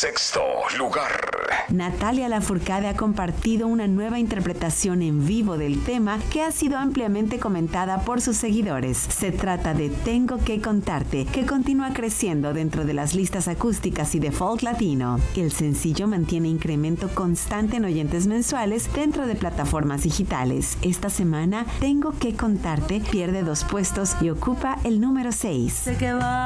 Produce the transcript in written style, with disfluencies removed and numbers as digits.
sexto lugar. Natalia Lafourcade ha compartido una nueva interpretación en vivo del tema que ha sido ampliamente comentada por sus seguidores. Se trata de Tengo que contarte, que continúa creciendo dentro de las listas acústicas y de folk latino. El sencillo mantiene incremento constante en oyentes mensuales dentro de plataformas digitales. Esta semana, Tengo que contarte pierde 2 puestos y ocupa el número 6.